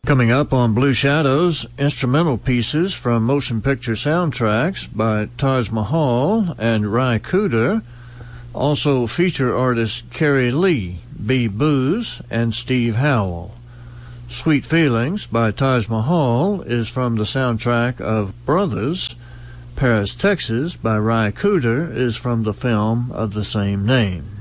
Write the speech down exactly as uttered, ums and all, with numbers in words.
Coming up on Blue Shadows, instrumental pieces from motion picture soundtracks by Taj Mahal and Ry Cooder. Also feature artists Carrie Lee, B. Booz, and Steve Howell. Sweet Feelings by Taj Mahal is from the soundtrack of Brothers. Paris, Texas by Ry Cooder is from the film of the same name.